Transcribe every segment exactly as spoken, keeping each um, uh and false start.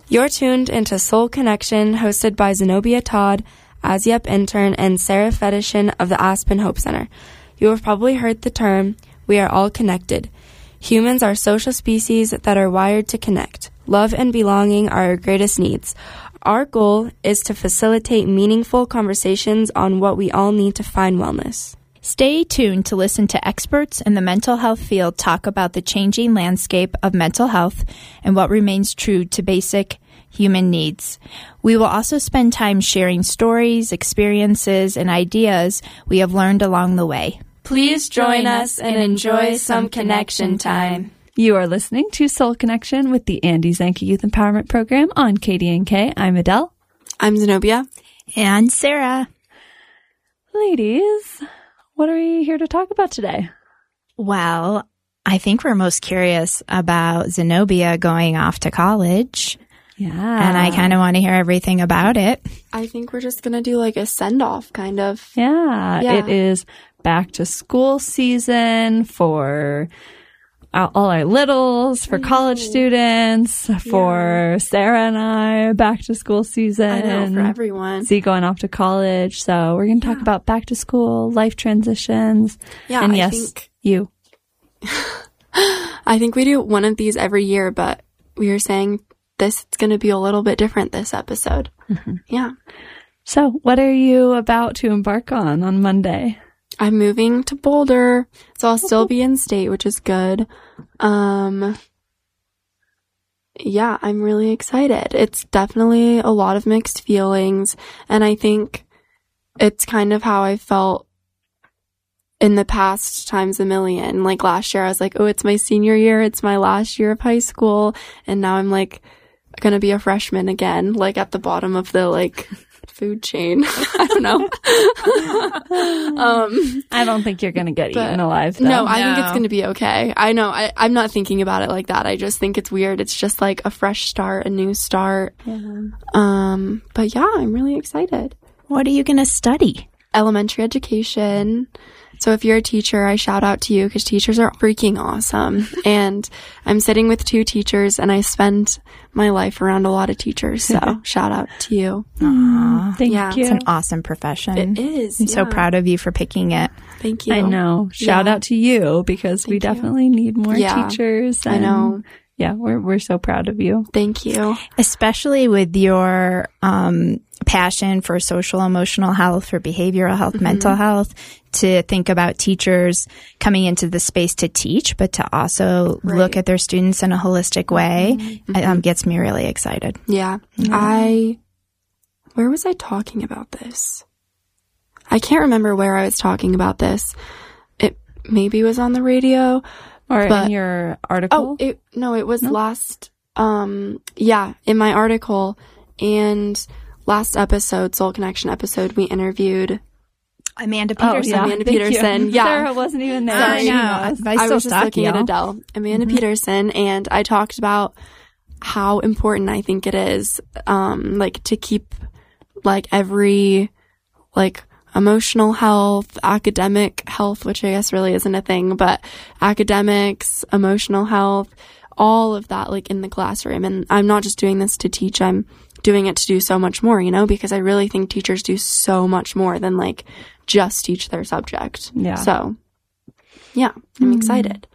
You're tuned into Soul Connection, hosted by Zenobia Todd, ASYEP intern, and Sarah Fedishin of the Aspen Hope Center. You have probably heard the term, we are all connected. Humans are social species that are wired to connect. Love and belonging are our greatest needs. Our goal is to facilitate meaningful conversations on what we all need to find wellness. Stay tuned to listen to experts in the mental health field talk about the changing landscape of mental health and what remains true to basic human needs. We will also spend time sharing stories, experiences, and ideas we have learned along the way. Please join us and enjoy some connection time. You are listening to Soul Connection with the Andy Zanke Youth Empowerment Program on K D N K. I'm Adele. I'm Zenobia. And Sarah. Ladies, what are we here to talk about today? Well, I think we're most curious about Zenobia going off to college. Yeah. And I kind of want to hear everything about it. I think we're just going to do like a send-off kind of. Yeah. Yeah. It is back to school season for all our littles, for college students, for Sarah and I, back to school season. I know, for everyone. Z going off to college. So we're going to talk Yeah. about back to school, life transitions. Yeah, and I yes, think- you. I think we do one of these every year, but we were saying this is going to be a little bit different this episode. Mm-hmm. Yeah. So what are you about to embark on on Monday? I'm moving to Boulder, so I'll still be in state, which is good. Um, yeah, I'm really excited. It's definitely a lot of mixed feelings, and I think it's kind of how I felt in the past times a million. Like last year, I was like, oh, it's my senior year. It's my last year of high school. And now I'm like going to be a freshman again, like at the bottom of the like food chain. I don't know. um, I don't think you're going to get but- eaten alive, though. No, I think No. it's going to be okay. I know. I, I'm not thinking about it like that. I just think it's weird. It's just like a fresh start, a new start. Yeah. Um, but yeah, I'm really excited. What are you going to study? Elementary education. So if you're a teacher, I shout out to you because teachers are freaking awesome. And I'm sitting with two teachers and I spend my life around a lot of teachers. So shout out to you. Aw, Thank Yeah. you. it's an awesome profession. It is. I'm so yeah. proud of you for picking it. Thank you. I know. Shout Yeah. out to you because we Thank you. definitely need more Yeah. teachers. I and know. Yeah, we're we're so proud of you. Thank you. Especially with your um, passion for social emotional health, for behavioral health, Mm-hmm. mental health, to think about teachers coming into the space to teach, but to also Right. look at their students in a holistic way, Mm-hmm. it um, gets me really excited. Yeah. I, where was I talking about this? I can't remember where I was talking about this. It maybe was on the radio. Or But- in your article. Oh, it, no, it was last, um, yeah, in my article and last episode, Soul Connection episode, we interviewed Amanda Oh, Peterson. yeah. Amanda Thank you. Yeah. Sarah wasn't even there. I She know. knows. I I still was just stalk looking at you. Adele, Amanda Mm-hmm. Peterson, and I talked about how important I think it is, um, like to keep like every, like emotional health, academic health, which I guess really isn't a thing, but academics, emotional health, all of that like in the classroom. And I'm not just doing this to teach, I'm doing it to do so much more, you know, because I really think teachers do so much more than like just teach their subject. Yeah. So, yeah, I'm excited.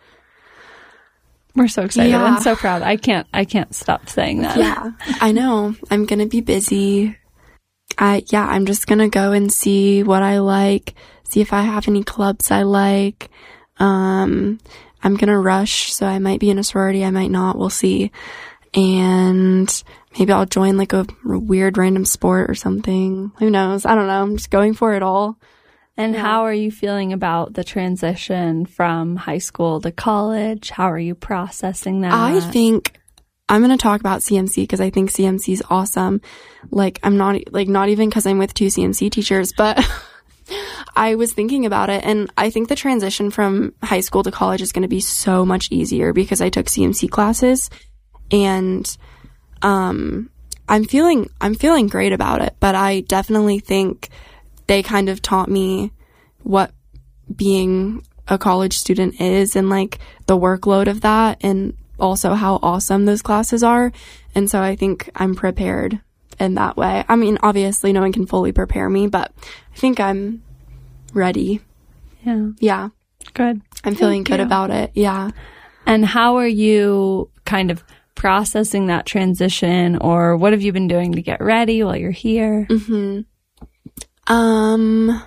We're so excited. Yeah. I'm so proud. I can't I can't stop saying that. Yeah, I know. I'm going to be busy. I, yeah, I'm just going to go and see what I like, see if I have any clubs I like. Um, I'm going to rush, so I might be in a sorority, I might not, we'll see. And maybe I'll join like a weird random sport or something. Who knows? I don't know. I'm just going for it all. And Yeah. how are you feeling about the transition from high school to college? How are you processing that? I think I'm going to talk about C M C because I think C M C is awesome. Like, I'm not, like, not even because I'm with two C M C teachers, but I was thinking about it, and I think the transition from high school to college is going to be so much easier because I took C M C classes, and um, I'm feeling, I'm feeling great about it, but I definitely think they kind of taught me what being a college student is and like the workload of that, and also how awesome those classes are. And so I think I'm prepared in that way. I mean, obviously no one can fully prepare me, but I think I'm ready. Yeah. Yeah. Good. I'm feeling Thank good you. about it. Yeah. And how are you kind of processing that transition, or what have you been doing to get ready while you're here? Mm-hmm. Um,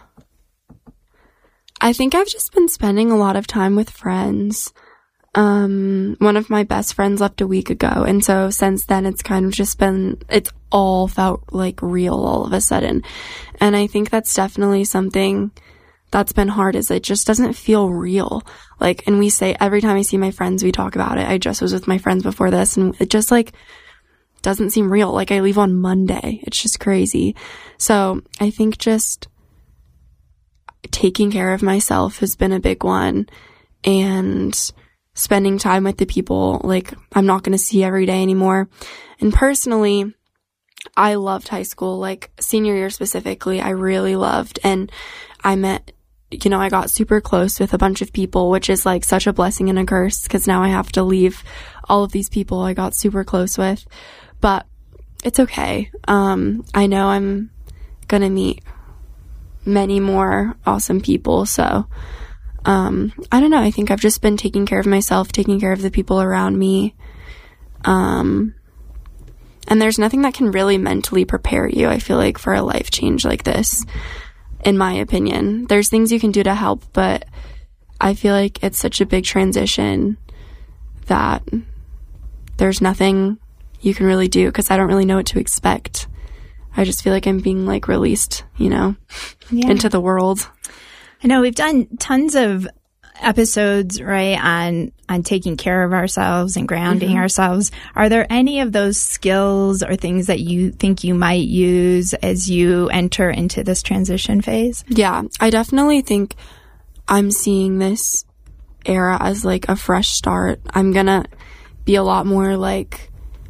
I think I've just been spending a lot of time with friends. Um, one of my best friends left a week ago. And so since then, it's kind of just been, it's all felt like real all of a sudden. And I think that's definitely something that's been hard, is it just doesn't feel real. Like, and we say, every time I see my friends, we talk about it. I just was with my friends before this, and it just like doesn't seem real. Like, I leave on Monday. It's just crazy. So I think just taking care of myself has been a big one, and spending time with the people like I'm not going to see every day anymore. And personally, I loved high school, like senior year specifically, I really loved. And I met, you know, I got super close with a bunch of people, which is like such a blessing and a curse, because now I have to leave all of these people I got super close with. But it's okay. Um, I know I'm going to meet many more awesome people. So, um, I don't know. I think I've just been taking care of myself, taking care of the people around me. Um, and there's nothing that can really mentally prepare you, I feel like, for a life change like this, in my opinion. There's things you can do to help, but I feel like it's such a big transition that there's nothing you can really do, because I don't really know what to expect. I just feel like I'm being like released, you know, Yeah. into the world. I know we've done tons of episodes, right, on on taking care of ourselves and grounding Mm-hmm. ourselves. Are there any of those skills or things that you think you might use as you enter into this transition phase? Yeah, I definitely think I'm seeing this era as like a fresh start. I'm gonna be a lot more like,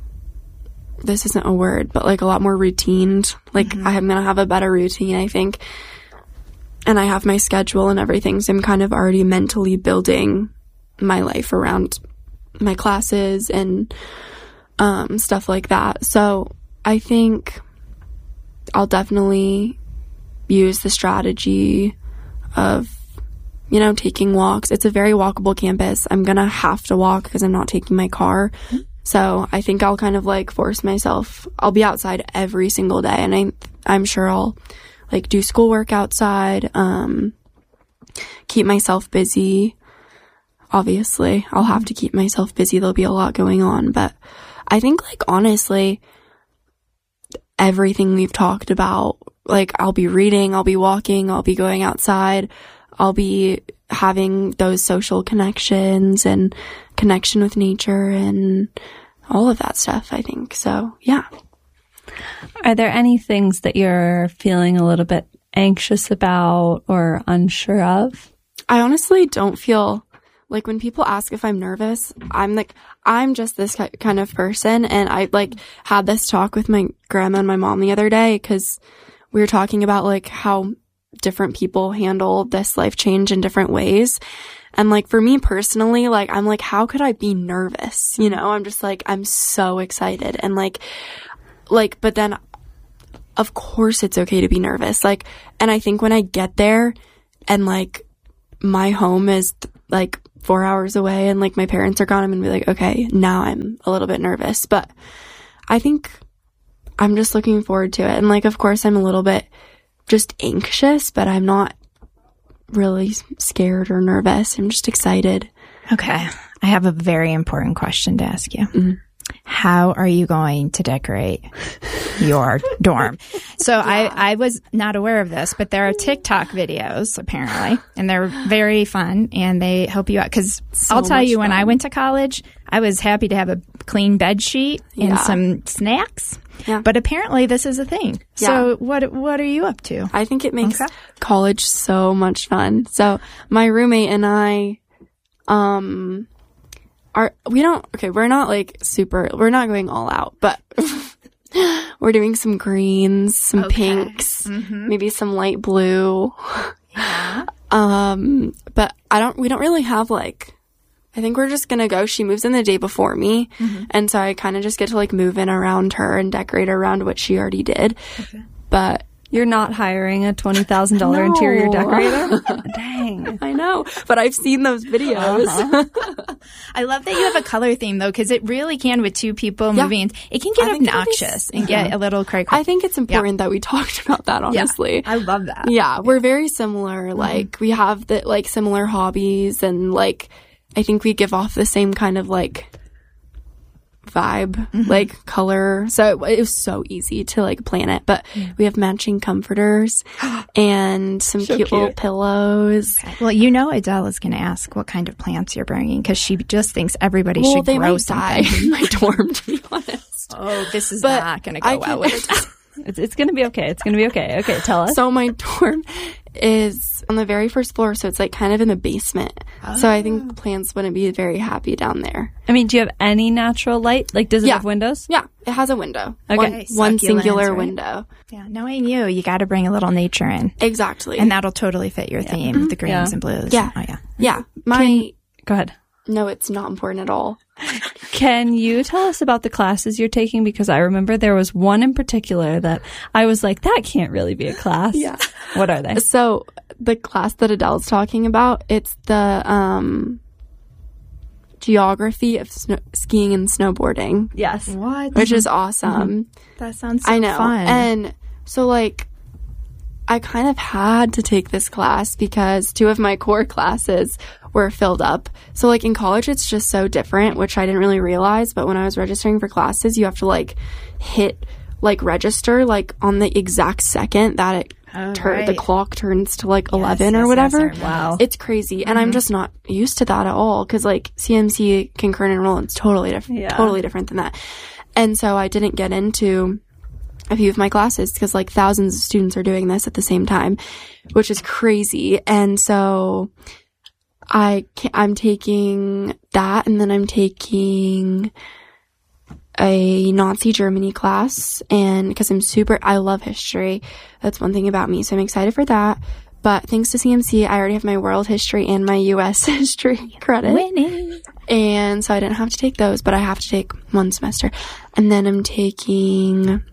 this isn't a word, but like a lot more routined. Like mm-hmm. I'm gonna have a better routine, I think. And I have my schedule and everything, so I'm kind of already mentally building my life around my classes and um, stuff like that. So I think I'll definitely use the strategy of, you know, taking walks. It's a very walkable campus. I'm going to have to walk because I'm not taking my car. Mm-hmm. So I think I'll kind of like force myself. I'll be outside every single day, and I, I'm sure I'll like do schoolwork outside, um, keep myself busy. Obviously, I'll have to keep myself busy. There'll be a lot going on, but I think like honestly, everything we've talked about, like I'll be reading, I'll be walking, I'll be going outside, I'll be having those social connections and connection with nature and all of that stuff, I think. So, yeah. Are there any things that you're feeling a little bit anxious about or unsure of? I honestly don't feel like, when people ask if I'm nervous, I'm like, I'm just this kind of person. And I like had this talk with my grandma and my mom the other day, because we were talking about like how different people handle this life change in different ways. And like for me personally, like I'm like, how could I be nervous? You know, I'm just like, I'm so excited. And like, like, but then of course it's okay to be nervous. Like, and I think when I get there and like my home is like four hours away and like my parents are gone, I'm gonna be like, okay, now I'm a little bit nervous. But I think I'm just looking forward to it. And like, of course I'm a little bit just anxious, but I'm not really scared or nervous. I'm just excited. Okay. I have a very important question to ask you. Mm-hmm. How are you going to decorate your dorm? So yeah. I, I was not aware of this, but there are TikTok videos apparently, and they're very fun and they help you out. Cause so I'll tell you, fun. When I went to college, I was happy to have a clean bed sheet and yeah. some snacks. Yeah. But apparently this is a thing. Yeah. So what what are you up to? I think it makes okay. college so much fun. So my roommate and I, um, are, we don't, okay, we're not like super, we're not going all out, but we're doing some greens, some okay. pinks, mm-hmm. maybe some light blue. Yeah. Um, but I don't, we don't really have like I think we're just gonna go. She moves in the day before me. Mm-hmm. And so I kind of just get to like move in around her and decorate around what she already did. Okay. But you're not hiring a twenty thousand dollars no. interior decorator? Dang. I know, but I've seen those videos. Uh-huh. I love that you have a color theme, though, because it really can, with two people yeah. moving, it can get obnoxious and yeah. get a little cray. I think it's important yeah. that we talked about that, honestly. Yeah. I love that. Yeah, we're very similar. Mm-hmm. Like, we have the like similar hobbies, and like, I think we give off the same kind of like vibe, mm-hmm. like color. So it, it was so easy to like plan it. But yeah. we have matching comforters and some so cute, cute little pillows. Okay. Well, you know Adele is going to ask what kind of plants you're bringing because she just thinks everybody well, should they grow might something. Die in my dorm, to be honest. Oh, this is but not going to go well with it. It's, it's going to be okay. It's going to be okay. Okay, tell us. So my dorm is on the very first floor, so it's like kind of in the basement. Oh. So I think plants wouldn't be very happy down there. I mean, do you have any natural light? Like, does it yeah. have windows? Yeah, it has a window. Okay. One, okay, one singular right? window. Yeah, knowing you, you got to bring a little nature in. Exactly. And that'll totally fit your theme, mm-hmm. the greens yeah. and blues. Yeah. Oh, yeah. Yeah. My. Can, go ahead. No, it's not important at all. Can you tell us about the classes you're taking? Because I remember there was one in particular that I was like, that can't really be a class. Yeah. What are they? So the class that Adele's talking about, it's the um, geography of snow- skiing and snowboarding. Yes. What? Which is awesome. Mm-hmm. That sounds so I know. fun. And so like, I kind of had to take this class because two of my core classes were filled up. So like in college, it's just so different, which I didn't really realize. But when I was registering for classes, you have to like hit like register like on the exact second that it oh, tur- right. the clock turns to like yes, eleven or yes, whatever. Yes, wow. It's crazy. Mm-hmm. And I'm just not used to that at all because like C M C concurrent enrollment is totally different, yeah. totally different than that. And so I didn't get into a few of my classes because like thousands of students are doing this at the same time, which is crazy. And so I can, I'm taking that, and then I'm taking a Nazi Germany class, and because I'm super, I love history. That's one thing about me, so I'm excited for that. But thanks to C M C, I already have my world history and my U S history credit. Winning. And so I didn't have to take those, but I have to take one semester. And then I'm taking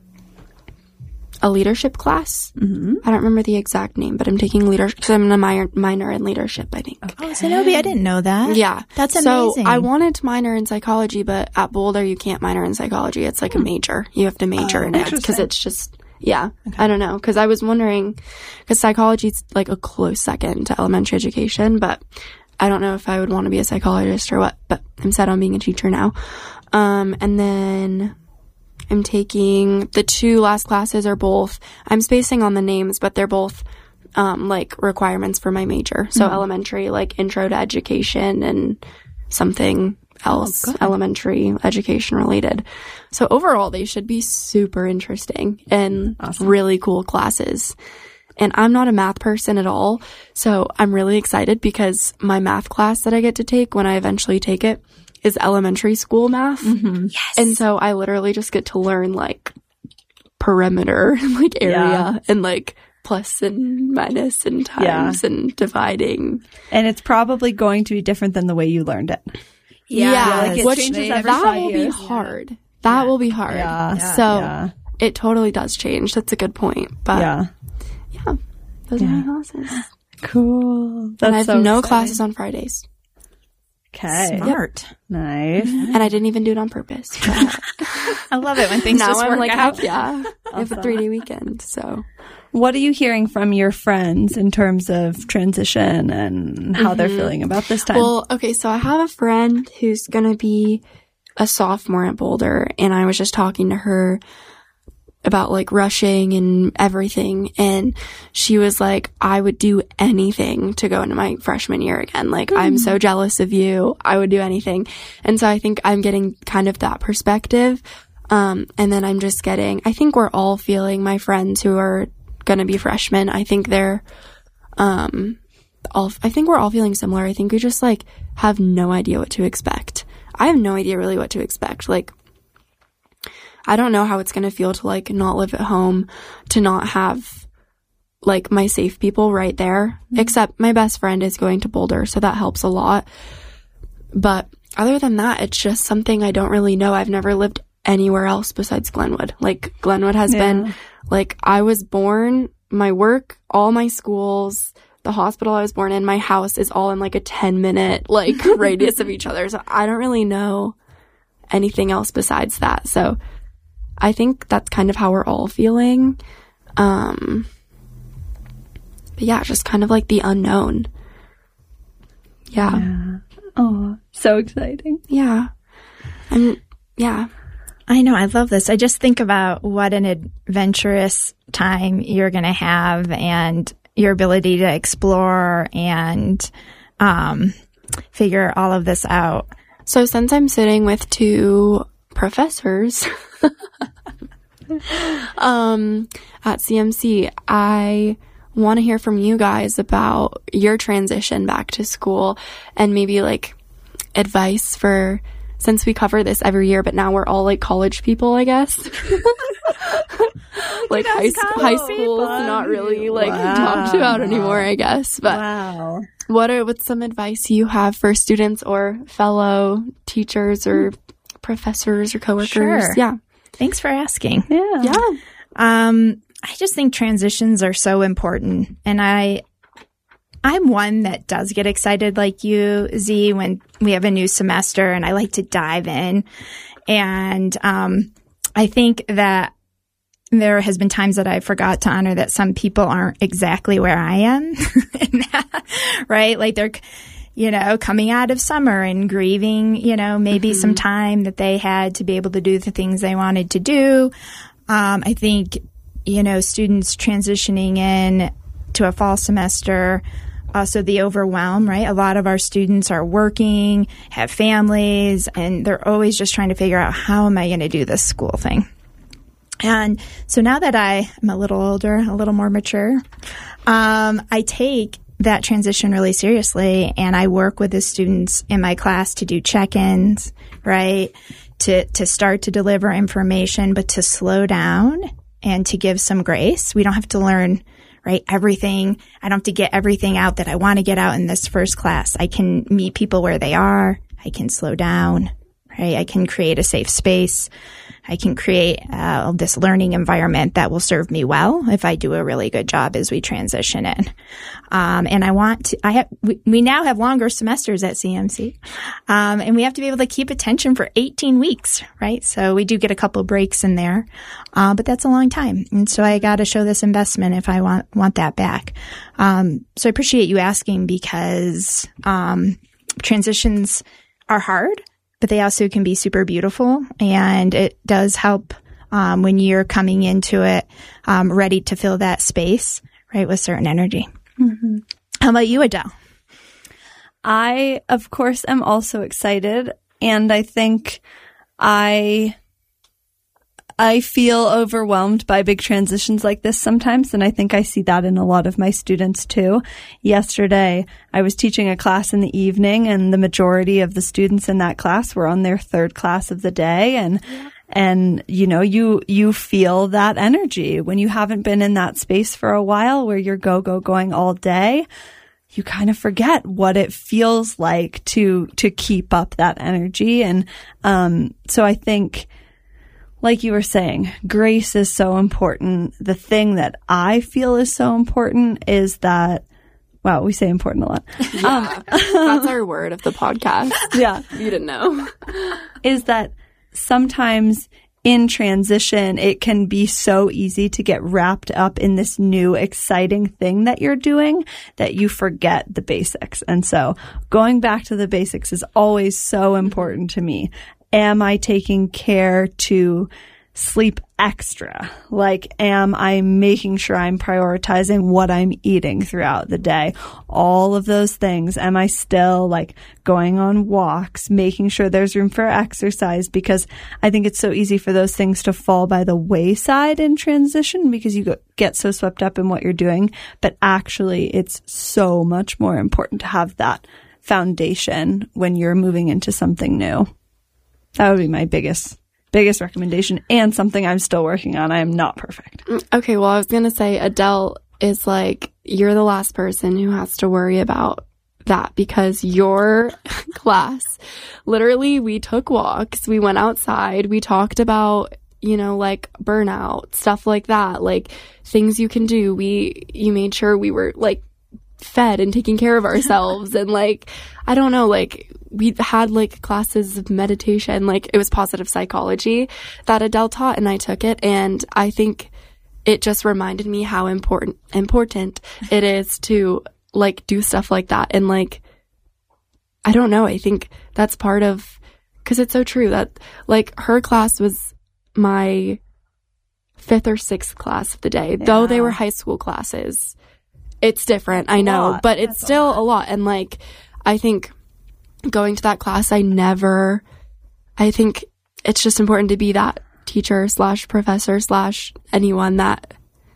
a leadership class. Mm-hmm. I don't remember the exact name, but I'm taking leadership because I'm in a minor, minor in leadership, I think. Oh, Zenobia, I didn't know that. Yeah. That's amazing. So I wanted to minor in psychology, but at Boulder, you can't minor in psychology. It's like hmm. a major. You have to major oh, in it because it's just, yeah, okay. I don't know. Because I was wondering, because psychology is like a close second to elementary education, but I don't know if I would want to be a psychologist or what, but I'm set on being a teacher now. Um, and then I'm taking the two last classes are both, I'm spacing on the names, but they're both um, like requirements for my major. So mm-hmm. elementary, like intro to education and something else, oh, elementary education related. So overall, they should be super interesting and awesome. Really cool classes. And I'm not a math person at all. So I'm really excited because my math class that I get to take when I eventually take it is elementary school math. Mm-hmm. Yes. And so I literally just get to learn like perimeter, like area yeah. and like plus and minus and times yeah. and dividing. And it's probably going to be different than the way you learned it. Yeah. yeah like it Which, changes every that five will years. be hard. Yeah. That yeah. will be hard. Yeah. So yeah. it totally does change. That's a good point. But yeah, yeah those yeah. are my classes. Cool. That's and I have so no exciting. Classes on Fridays. Okay. Smart. Yep. Nice. And I didn't even do it on purpose. I love it when things now just I'm work like, out. Yeah. I have a three-day weekend, so. What are you hearing from your friends in terms of transition and how mm-hmm. they're feeling about this time? Well, okay, so I have a friend who's going to be a sophomore at Boulder, and I was just talking to her about like rushing and everything, and she was like, I would do anything to go into my freshman year again. Like, mm. I'm so jealous of you. I would do anything. And so I think I'm getting kind of that perspective. Um, and then I'm just getting, I think we're all feeling, my friends who are going to be freshmen, I think they're, um, all, I think we're all feeling similar. I think we just like have no idea what to expect. I have no idea really what to expect. Like, I don't know how it's going to feel to like not live at home, to not have like my safe people right there, mm-hmm. except my best friend is going to Boulder. So that helps a lot. but other than that, it's just something I don't really know. I've never lived anywhere else besides Glenwood. Like, Glenwood has Yeah. been, like, I was born, my work, all my schools, the hospital I was born in, my house is all in, like, a ten minute, like, radius of each other. So I don't really know anything else besides that. So I think that's kind of how we're all feeling. Um, but yeah, just kind of like the unknown. Yeah. Yeah. Oh, so exciting. Yeah. And yeah. I know. I love this. I just think about what an adventurous time you're going to have and your ability to explore and um, figure all of this out. So since I'm sitting with two professors um, at C M C, I want to hear from you guys about your transition back to school and maybe like advice for, since we cover this every year, but now we're all like college people, I guess. Like high, sc- high school is not really like Wow. talked about anymore, I guess. But Wow. what are what's some advice you have for students or fellow teachers or professors or coworkers? Sure. Yeah. Thanks for asking. Yeah. Yeah. Um, I just think transitions are so important. And I, I'm one that does get excited like you, Z, when we have a new semester, and I like to dive in. And um, I think that there has been times that I forgot to honor that some people aren't exactly where I am, right? Like they're, you know, coming out of summer and grieving, you know, maybe mm-hmm. some time that they had to be able to do the things they wanted to do. Um, I think, you know, students transitioning in to a fall semester, also the overwhelm, right? A lot of our students are working, have families, and they're always just trying to figure out, how am I going to do this school thing? And so now that I am a little older, a little more mature, um, I take that transition really seriously, and I work with the students in my class to do check-ins, right? To, to start to deliver information, but to slow down and to give some grace. We don't have to learn, right, everything. I don't have to get everything out that I want to get out in this first class. I can meet people where they are. I can slow down, right? I can create a safe space. I can create uh, this learning environment that will serve me well if I do a really good job as we transition in. Um, and I want to, I have, we, we now have longer semesters at C M C. Um, and we have to be able to keep attention for eighteen weeks, right? So we do get a couple breaks in there. Uh, but that's a long time. And so I got to show this investment if I want, want that back. Um, so I appreciate you asking, because, um, transitions are hard, but they also can be super beautiful, and it does help um, when you're coming into it um, ready to fill that space, right, with certain energy. Mm-hmm. How about you, Adele? I, of course, am also excited, and I think I I feel overwhelmed by big transitions like this sometimes, and I think I see that in a lot of my students too. Yesterday, I was teaching a class in the evening, and the majority of the students in that class were on their third class of the day, and yeah. and you know, you you feel that energy when you haven't been in that space for a while where you're go go going all day. You kind of forget what it feels like to to keep up that energy, and um, so I think, like you were saying, grace is so important. The thing that I feel is so important is that, wow, we say important a lot. Yeah, um, that's our word of the podcast. Yeah. You didn't know. Is that sometimes in transition, it can be so easy to get wrapped up in this new exciting thing that you're doing that you forget the basics. And so going back to the basics is always so important to me. Am I taking care to sleep extra? Like, am I making sure I'm prioritizing what I'm eating throughout the day? All of those things. Am I still like going on walks, making sure there's room for exercise? Because I think it's so easy for those things to fall by the wayside in transition because you get so swept up in what you're doing. But actually, it's so much more important to have that foundation when you're moving into something new. That would be my biggest, biggest recommendation, and something I'm still working on. I am not perfect. Okay, well, I was going to say Adele is like, you're the last person who has to worry about that because your class, literally, we took walks, we went outside, we talked about, you know, like burnout, stuff like that, like things you can do. We, you made sure we were like fed and taking care of ourselves. And like, I don't know, like we had like classes of meditation, like it was positive psychology that Adele taught, and I took it. And I think it just reminded me how important, important it is to like do stuff like that. And like, I don't know, I think that's part of, because it's so true that like her class was my fifth or sixth class of the day, yeah. Though they were high school classes. It's different, I know, but it's still a lot. And like, I think going to that class, I never, I think it's just important to be that teacher slash professor slash anyone that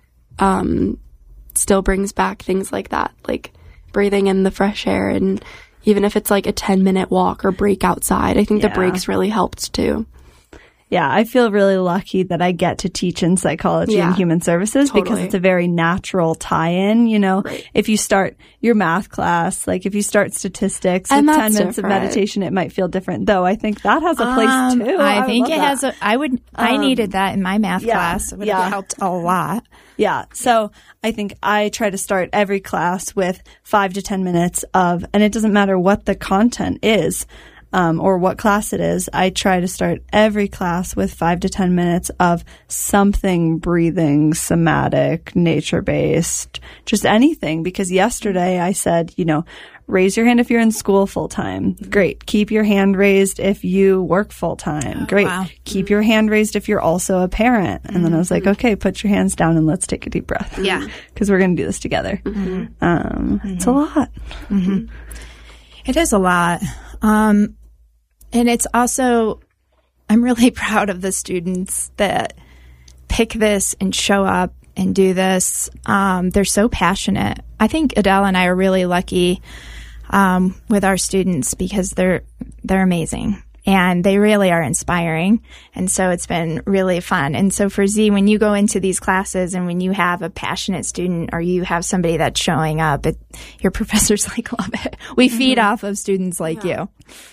um still brings back things like that, like breathing in the fresh air, and even if it's like a ten minute walk or break outside, I think yeah. the breaks really helped too. Yeah, I feel really lucky that I get to teach in psychology yeah, and human services totally. Because it's a very natural tie-in, you know. Right. If you start your math class, like if you start statistics and with ten different. minutes of meditation, it might feel different. Though I think that has a place um, too. I, I think it that. has a, I would, I um, needed that in my math yeah, class. It would yeah. have helped a lot. Yeah. So I think I try to start every class with five to ten minutes of, and it doesn't matter what the content is. Um, or what class it is, I try to start every class with five to ten minutes of something breathing, somatic, nature-based, just anything. Because yesterday I said, you know, raise your hand if you're in school full-time. Great. Keep your hand raised if you work full-time. Oh, Great. wow. Keep your hand raised if you're also a parent. And mm-hmm. then I was like, okay, put your hands down and let's take a deep breath. Yeah. Because we're going to do this together. Mm-hmm. Um, mm-hmm. It's a lot. Mm-hmm. It is a lot. Um, And it's also, I'm really proud of the students that pick this and show up and do this. Um, they're so passionate. I think Adele and I are really lucky um, with our students because they're they're amazing and they really are inspiring. And so it's been really fun. And so for Z, when you go into these classes and when you have a passionate student or you have somebody that's showing up, it, your professors like love it. We mm-hmm. feed off of students like yeah. you.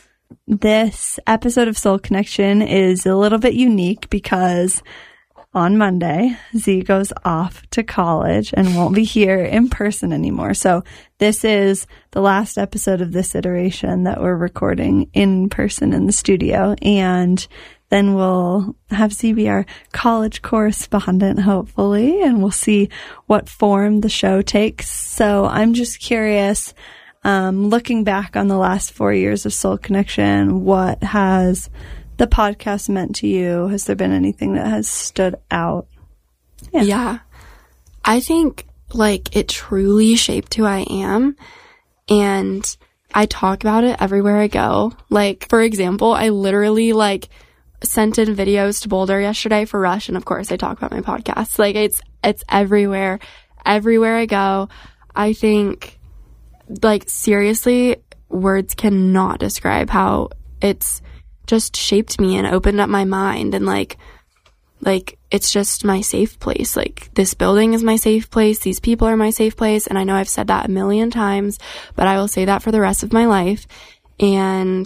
This episode of Soul Connection is a little bit unique because on Monday, Z goes off to college and won't be here in person anymore. So this is the last episode of this iteration that we're recording in person in the studio. And then we'll have Z be our college correspondent, hopefully, and we'll see what form the show takes. So I'm just curious, Um, looking back on the last four years of Soul Connection, what has the podcast meant to you? Has there been anything that has stood out? Yeah. yeah. I think, like, it truly shaped who I am. And I talk about it everywhere I go. Like, for example, I literally, like, sent in videos to Boulder yesterday for Rush. And, of course, I talk about my podcast. Like, it's, it's everywhere. Everywhere I go. I think... Like, seriously, words cannot describe how it's just shaped me and opened up my mind. And, like, like it's just my safe place. Like, this building is my safe place. These people are my safe place. And I know I've said that a million times, but I will say that for the rest of my life. And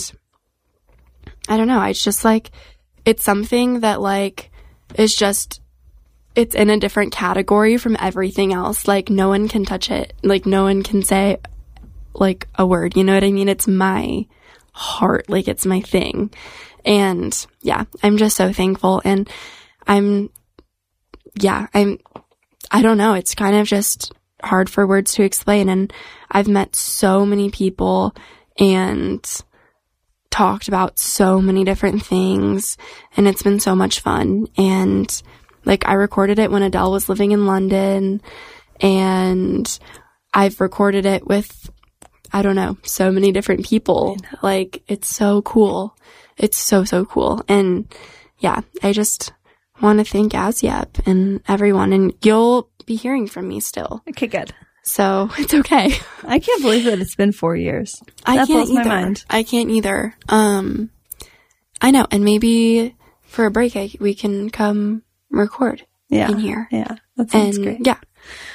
I don't know. It's just, like, it's something that, like, is just... It's in a different category from everything else. Like, no one can touch it. Like, no one can say... like a word, you know what I mean? It's my heart, like it's my thing. And yeah, I'm just so thankful. And I'm, yeah, I'm, I don't know, it's kind of just hard for words to explain. And I've met so many people and talked about so many different things, and it's been so much fun. And like, I recorded it when Adele was living in London, and I've recorded it with I don't know, so many different people. Like, it's so cool. It's so, so cool. And yeah, I just want to thank Asyep and everyone. And you'll be hearing from me still. Okay, good. So it's okay. I can't believe that it's been four years. I that can't blows either. my mind. I can't either. Um, I know. And maybe for a break, I, we can come record yeah. in here. Yeah. That sounds and great. Yeah.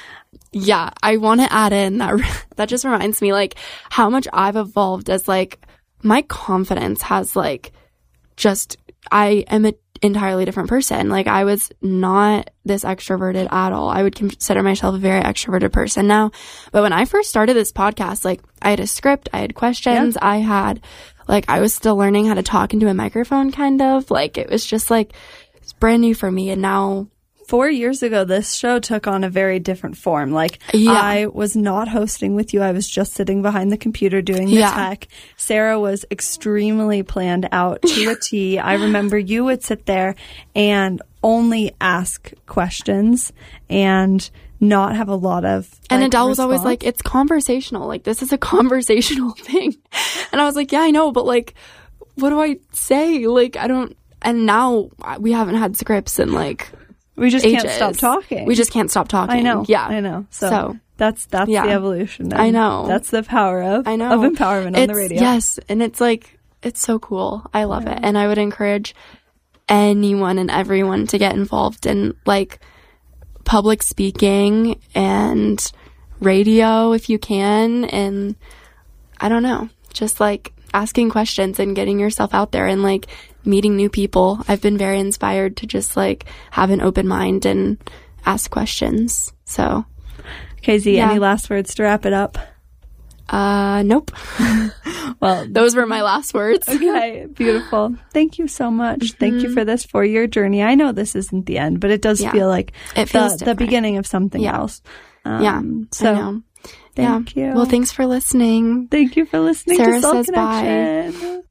yeah, I want to add in that that just reminds me like how much I've evolved as like my confidence has like just I am an entirely different person. Like I was not this extroverted at all. I would consider myself a very extroverted person now. But when I first started this podcast, like I had a script, I had questions, yeah. I had like I was still learning how to talk into a microphone kind of. Like it was just like it's brand new for me. And now Four years ago, this show took on a very different form. Like, yeah. I was not hosting with you. I was just sitting behind the computer doing the yeah. tech. Sarah was extremely planned out to a T. I remember you would sit there and only ask questions and not have a lot of like, And Adele was response. always like, it's conversational. Like, this is a conversational thing. And I was like, yeah, I know, but like, what do I say? Like, I don't... And now we haven't had scripts in like... We just ages. can't stop talking. We just can't stop talking. I know. Yeah. I know. So, so that's that's yeah. the evolution. And I know. That's the power of, I know. of empowerment it's, on the radio. Yes. And it's like, it's so cool. I love yeah. it. And I would encourage anyone and everyone to get involved in like public speaking and radio if you can. And I don't know, just like asking questions and getting yourself out there and like meeting new people. I've been very inspired to just like have an open mind and ask questions. So, K Z, yeah. any last words to wrap it up? Uh, nope. Well, those were my last words. Okay, beautiful. Thank you so much. Mm-hmm. Thank you for this four-year journey. I know this isn't the end, but it does yeah. feel like it feels the, the beginning of something yeah. else. Um, yeah. So, I know. thank yeah. you. Well, thanks for listening. Thank you for listening Sarah to Soul says Connection. bye.